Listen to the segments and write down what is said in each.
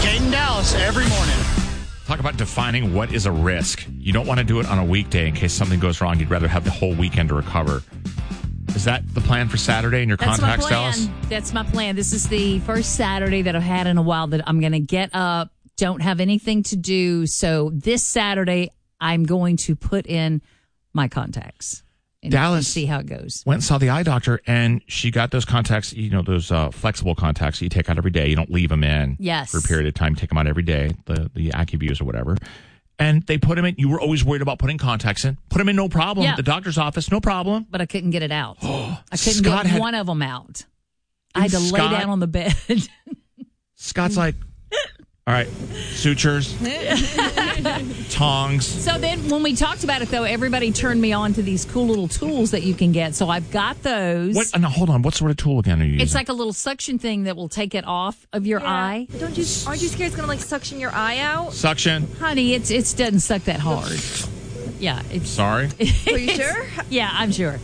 Kate and Dallas every morning. Talk about defining what is a risk. You don't want to do it on a weekday in case something goes wrong. You'd rather have the whole weekend to recover. Is that the plan for Saturday in your contacts, Dallas? That's my plan. This is the first Saturday that I've had in a while that I'm going to get up, don't have anything to do. So this Saturday, I'm going to put in my contacts and see how it goes. Went and saw the eye doctor, and she got those contacts, those flexible contacts that you take out every day. You don't leave them in for a period of time. You take them out every day, the AccuViews or whatever. And they put them in. You were always worried about putting contacts in. Put them in, no problem. Yeah. At the doctor's office, no problem. But I couldn't get it out. I couldn't get one of them out. I had to lay down on the bed. Scott's like, all right, sutures, tongs. So then when we talked about it, though, everybody turned me on to these cool little tools that you can get. So I've got those. Now, hold on. What sort of tool again are you using? It's like a little suction thing that will take it off of your eye. Aren't you scared it's going to suction your eye out? Suction? Honey, it doesn't suck that hard. Yeah. Sorry? Are you sure? Yeah, I'm sure.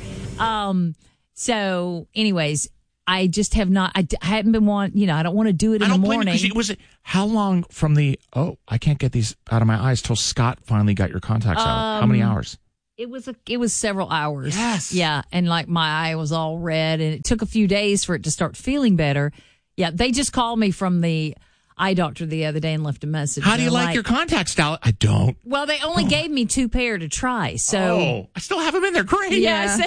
So anyways, I just have not, I hadn't been I don't want to do it in the morning. How long from I can't get these out of my eyes till Scott finally got your contacts out? How many hours? It was several hours. Yes. Yeah. And my eye was all red, and it took a few days for it to start feeling better. Yeah. They just called me from the eye doctor the other day and left a message. How do you like your contacts, Dallas? I don't. Well, they only gave me 2 pair to try. So I still have them in there. Great. Yeah.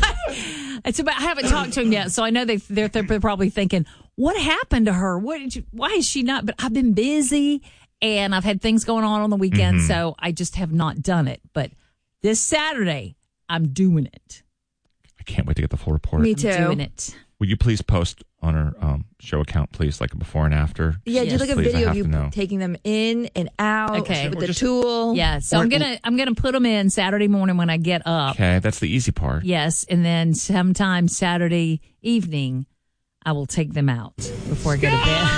I haven't talked to them yet, so I know they're probably thinking, what happened to her? Why is she not? But I've been busy, and I've had things going on the weekend, so I just have not done it. But this Saturday, I'm doing it. I can't wait to get the full report. Me too. I'm doing it. Will you please post on our show account, please, like a before and after? Yeah, do like a video of you taking them in and out with the tool. Yeah, so I'm gonna put them in Saturday morning when I get up. Okay, that's the easy part. Yes, and then sometime Saturday evening, I will take them out before I go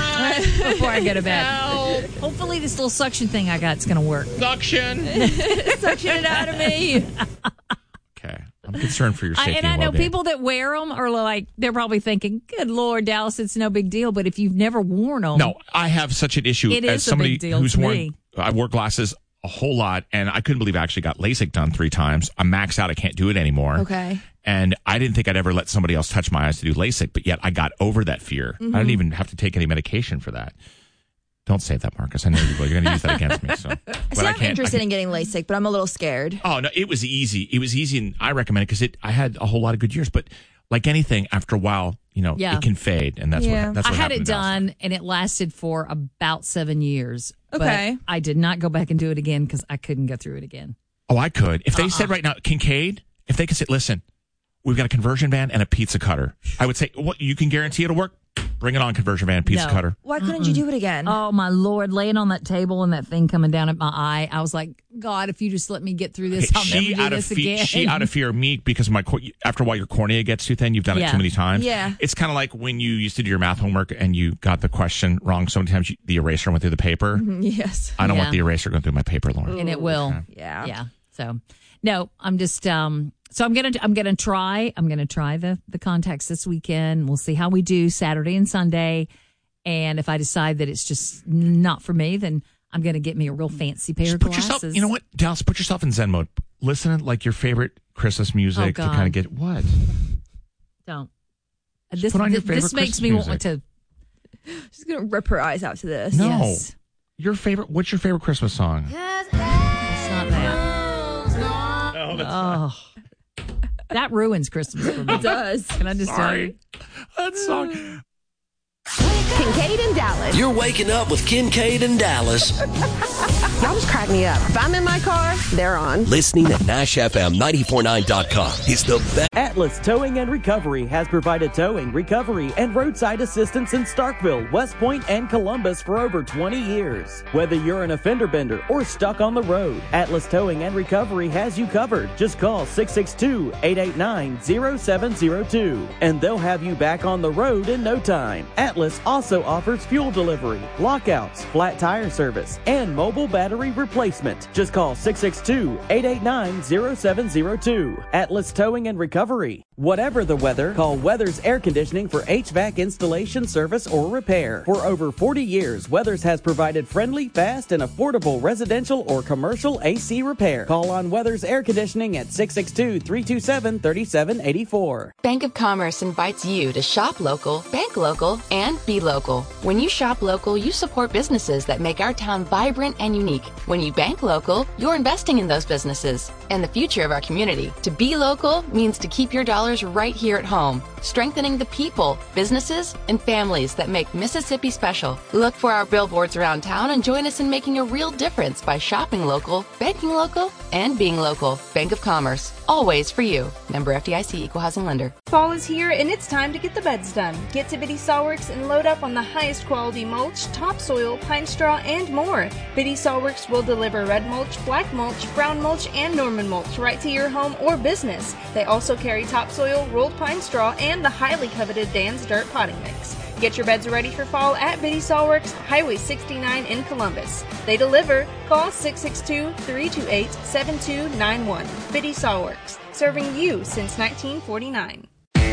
to bed. No. Hopefully, this little suction thing I got is gonna work. Suction it out of me. Okay. I'm concerned for your safety and I know well-being. people that wear them are like, they're probably thinking, good Lord, Dallas, it's no big deal. But if you've never worn them. No, I have such an issue as somebody who's worn, I wore glasses a whole lot, and I couldn't believe I actually got LASIK done 3 times. I'm maxed out. I can't do it anymore. Okay. And I didn't think I'd ever let somebody else touch my eyes to do LASIK, but yet I got over that fear. I don't even have to take any medication for that. Don't say that, Marcus. I know you will. You're going to use that against me. So, I'm interested in getting LASIK, but I'm a little scared. Oh, no, it was easy. It was easy, and I recommend it because I had a whole lot of good years. But like anything, after a while, it can fade, and that's what I had happened it done, and it lasted for about 7 years. Okay. But I did not go back and do it again because I couldn't go through it again. Oh, I could. If they said right now, Kincaid, if they could say, listen, we've got a conversion van and a pizza cutter, I would say, what, you can guarantee it'll work? Bring it on, conversion van, pizza cutter. Why couldn't you do it again? Oh, my Lord. Laying on that table and that thing coming down at my eye, I was like, God, if you just let me get through this, I'll never do this again. She out of fear, me, because after a while your cornea gets too thin, you've done it too many times. Yeah. It's kind of like when you used to do your math homework and you got the question wrong so many times, the eraser went through the paper. Yes. I don't want the eraser going through my paper, Lauren. And it will. Okay. Yeah. Yeah. So, no, I'm just... So I'm gonna try the contacts this weekend. We'll see how we do Saturday and Sunday, and if I decide that it's just not for me, then I'm gonna get me a real fancy pair of glasses. You know what, Dallas? Put yourself in Zen mode. Listen to like your favorite Christmas music to kind of get what. Don't. Put on your favorite this makes Christmas me music. want to. She's gonna rip her eyes out to this. No, yes. What's your favorite Christmas song? It's not that. No, that's not. That ruins Christmas for me. It does. Can I just tell you? That song. Kincaid and Dallas. You're waking up with Kincaid and Dallas. Y'all just crack me up. If I'm in my car, they're on. Listening at NashFM949.com is the best. Atlas Towing and Recovery has provided towing, recovery, and roadside assistance in Starkville, West Point, and Columbus for over 20 years. Whether you're an offender bender or stuck on the road, Atlas Towing and Recovery has you covered. Just call 662-889-0702, and they'll have you back on the road in no time. Atlas also offers fuel delivery, lockouts, flat tire service, and mobile battery replacement. Just call 662-889-0702. Atlas Towing and Recovery. Whatever the weather, call Weathers Air Conditioning for HVAC installation, service, or repair. For over 40 years, Weathers has provided friendly, fast, and affordable residential or commercial AC repair. Call on Weathers Air Conditioning at 662-327-3784. Bank of Commerce invites you to shop local, bank local, and be local. When you shop local, you support businesses that make our town vibrant and unique. When you bank local, you're investing in those businesses and the future of our community. To be local means to keep your dollars right here at home, strengthening the people, businesses, and families that make Mississippi special. Look for our billboards around town and join us in making a real difference by shopping local, banking local, and being local. Bank of Commerce, always for you. Member FDIC, Equal Housing Lender. Fall is here and it's time to get the beds done. Get to Biddy Sawworks and load up on the highest quality mulch, topsoil, pine straw, and more. Biddy Sawworks will deliver red mulch, black mulch, brown mulch, and Norman mulch right to your home or business. They also carry topsoil, rolled pine straw, and the highly coveted Dan's Dirt potting mix. Get your beds ready for fall at Biddy Sawworks, Highway 69 in Columbus. They deliver. Call 662-328-7291. Biddy Sawworks, serving you since 1949.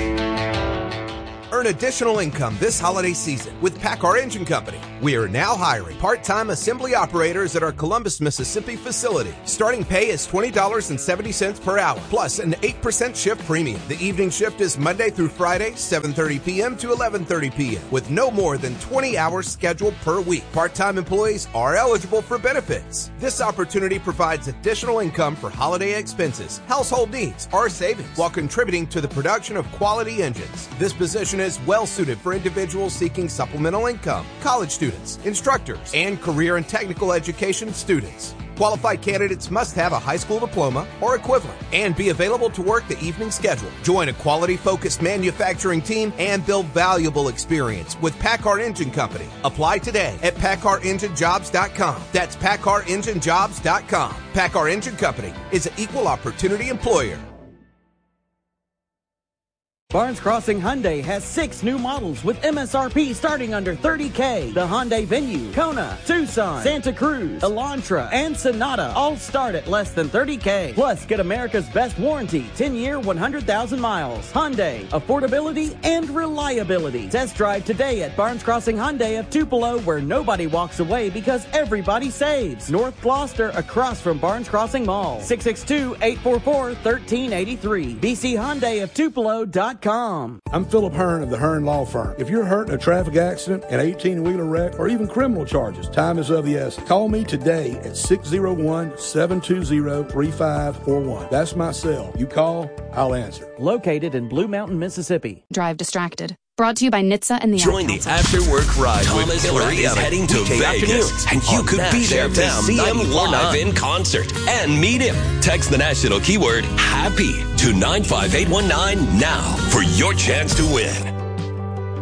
Earn additional income this holiday season with PACCAR Engine Company. We are now hiring part-time assembly operators at our Columbus, Mississippi facility. Starting pay is $20.70 per hour, plus an 8% shift premium. The evening shift is Monday through Friday, 7:30 p.m. to 11:30 p.m., with no more than 20 hours scheduled per week. Part-time employees are eligible for benefits. This opportunity provides additional income for holiday expenses, household needs, or savings, while contributing to the production of quality engines. This position is well suited for individuals seeking supplemental income, college students, instructors, and career and technical education students. Qualified candidates must have a high school diploma or equivalent and be available to work the evening schedule. Join a quality-focused manufacturing team and build valuable experience with PACCAR Engine Company. Apply today at PACCAREngineJobs.com. That's PACCAREngineJobs.com. PACCAR Engine Company is an equal opportunity employer. Barnes Crossing Hyundai has 6 new models with MSRP starting under $30K. The Hyundai Venue, Kona, Tucson, Santa Cruz, Elantra, and Sonata all start at less than $30K. Plus, get America's best warranty, 10-year, 100,000 miles. Hyundai, affordability and reliability. Test drive today at Barnes Crossing Hyundai of Tupelo, where nobody walks away because everybody saves. North Gloucester, across from Barnes Crossing Mall. 662-844-1383. BCHyundaiOfTupelo.com. I'm Philip Hearn of the Hearn Law Firm. If you're hurt in a traffic accident, an 18-wheeler wreck, or even criminal charges, time is of the essence. Call me today at 601-720-3541. That's my cell. You call, I'll answer. Located in Blue Mountain, Mississippi. Drive distracted. Brought to you by NHTSA and the Join the After Work Ride with Hillary is heading to Vegas, and you could be there to see him live in concert and meet him. Text the national keyword HAPPY to 95819 now for your chance to win.